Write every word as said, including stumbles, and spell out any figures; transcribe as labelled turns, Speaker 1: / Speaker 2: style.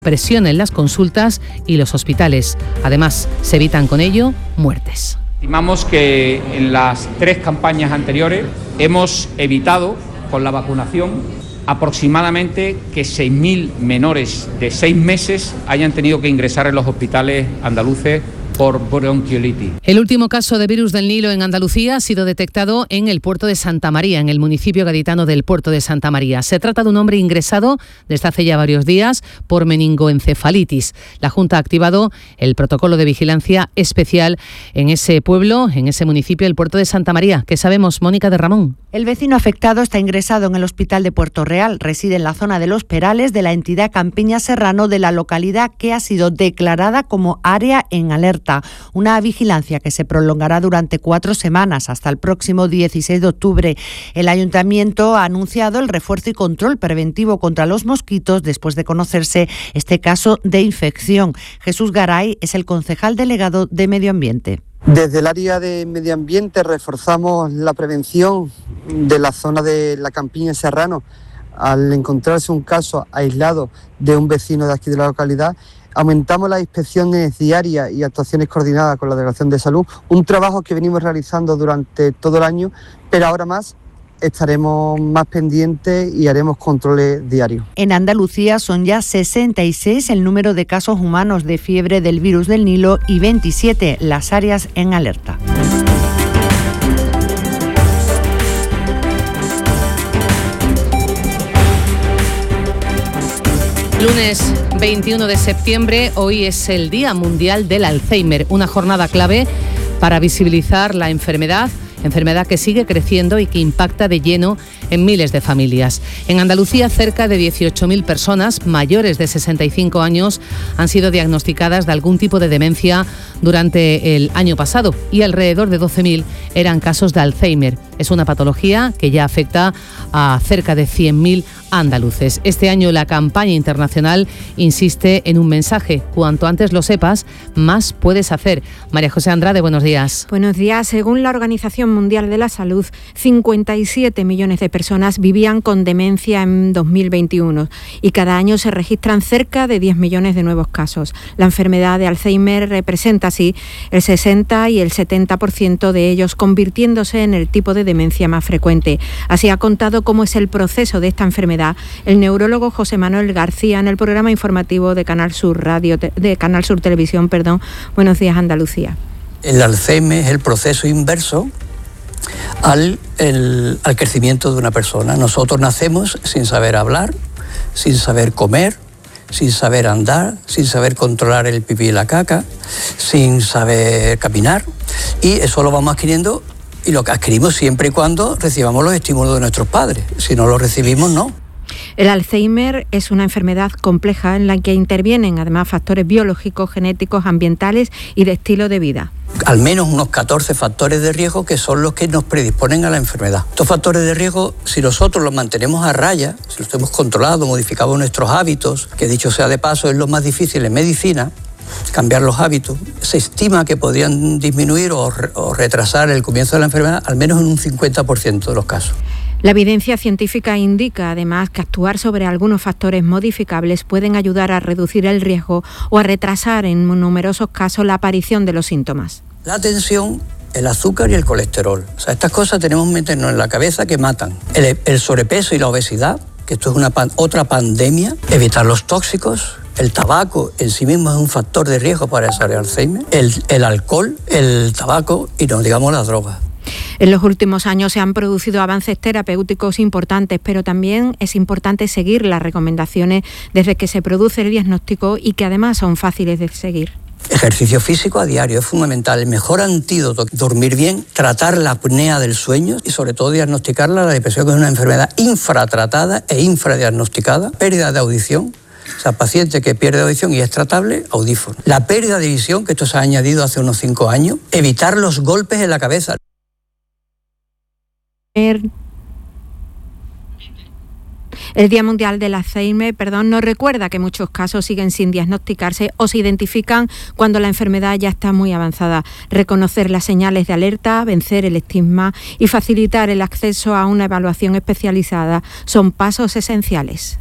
Speaker 1: presión en las consultas y los hospitales. Además, se evitan con ello muertes.
Speaker 2: Estimamos que en las tres campañas anteriores hemos evitado con la vacunación aproximadamente que seis mil menores de seis meses hayan tenido que ingresar en los hospitales andaluces por bronquiolitis.
Speaker 1: El último caso de virus del Nilo en Andalucía ha sido detectado en el puerto de Santa María, en el municipio gaditano del puerto de Santa María. Se trata de un hombre ingresado desde hace ya varios días por meningoencefalitis. La Junta ha activado el protocolo de vigilancia especial en ese pueblo, en ese municipio, el puerto de Santa María. ¿Qué sabemos, Mónica de Ramón?
Speaker 3: El vecino afectado está ingresado en el hospital de Puerto Real. Reside en la zona de Los Perales de la entidad Campiña Serrano de la localidad que ha sido declarada como área en alerta. Una vigilancia que se prolongará durante cuatro semanas hasta el próximo dieciséis de octubre. El Ayuntamiento ha anunciado el refuerzo y control preventivo contra los mosquitos después de conocerse este caso de infección. Jesús Garay es el concejal delegado de Medio Ambiente.
Speaker 4: Desde el área de Medio Ambiente reforzamos la prevención de la zona de la Campiña Serrano. Al encontrarse un caso aislado de un vecino de aquí de la localidad, aumentamos las inspecciones diarias y actuaciones coordinadas con la Delegación de Salud, un trabajo que venimos realizando durante todo el año, pero ahora más estaremos más pendientes y haremos controles diarios.
Speaker 3: En Andalucía son ya sesenta y seis el número de casos humanos de fiebre del virus del Nilo y veintisiete las áreas en alerta.
Speaker 1: Lunes veintiuno de septiembre, hoy es el Día Mundial del Alzheimer, una jornada clave para visibilizar la enfermedad, enfermedad que sigue creciendo y que impacta de lleno en miles de familias. En Andalucía, cerca de dieciocho mil personas mayores de sesenta y cinco años han sido diagnosticadas de algún tipo de demencia durante el año pasado y alrededor de doce mil eran casos de Alzheimer. Es una patología que ya afecta a cerca de cien mil andaluces. Este año la campaña internacional insiste en un mensaje: cuanto antes lo sepas, más puedes hacer. María José Andrade, buenos días.
Speaker 5: Buenos días. Según la Organización Mundial de la Salud, cincuenta y siete millones de personas vivían con demencia en dos mil veintiuno y cada año se registran cerca de diez millones de nuevos casos. La enfermedad de Alzheimer representa así el sesenta y el setenta por ciento de ellos, convirtiéndose en el tipo de demencia más frecuente. Así ha contado cómo es el proceso de esta enfermedad el neurólogo José Manuel García en el programa informativo de Canal Sur Radio, de Canal Sur Televisión, perdón. Buenos días, Andalucía.
Speaker 6: El Alzheimer es el proceso inverso al, el, al crecimiento de una persona. Nosotros nacemos sin saber hablar, sin saber comer, sin saber andar, sin saber controlar el pipí y la caca, sin saber caminar, y eso lo vamos adquiriendo, y lo que adquirimos siempre y cuando recibamos los estímulos de nuestros padres. Si no los recibimos, no.
Speaker 5: El Alzheimer es una enfermedad compleja en la que intervienen además factores biológicos, genéticos, ambientales y de estilo de vida.
Speaker 6: Al menos unos catorce factores de riesgo que son los que nos predisponen a la enfermedad. Estos factores de riesgo, si nosotros los mantenemos a raya, si los tenemos controlados, modificamos nuestros hábitos, que dicho sea de paso es lo más difícil en medicina, cambiar los hábitos, se estima que podrían disminuir o, re- o retrasar el comienzo de la enfermedad al menos en un cincuenta por ciento de los casos.
Speaker 5: La evidencia científica indica además que actuar sobre algunos factores modificables pueden ayudar a reducir el riesgo o a retrasar en numerosos casos la aparición de los síntomas.
Speaker 6: La tensión, el azúcar y el colesterol. O sea, estas cosas tenemos que meternos en la cabeza que matan. El, el sobrepeso y la obesidad, que esto es una pan, otra pandemia. Evitar los tóxicos. El tabaco en sí mismo es un factor de riesgo para el Alzheimer. El, el alcohol, el tabaco y no digamos las drogas.
Speaker 5: En los últimos años se han producido avances terapéuticos importantes, pero también es importante seguir las recomendaciones desde que se produce el diagnóstico y que además son fáciles de seguir.
Speaker 6: Ejercicio físico a diario es fundamental. El mejor antídoto, dormir bien, tratar la apnea del sueño y sobre todo diagnosticarla, la depresión, que es una enfermedad infratratada e infradiagnosticada. Pérdida de audición. O sea, paciente que pierde audición y es tratable, audífono. La pérdida de visión, que esto se ha añadido hace unos cinco años. Evitar los golpes en la cabeza.
Speaker 5: El Día Mundial del Alzheimer, perdón, nos recuerda que muchos casos siguen sin diagnosticarse o se identifican cuando la enfermedad ya está muy avanzada. Reconocer las señales de alerta, vencer el estigma y facilitar el acceso a una evaluación especializada son pasos esenciales.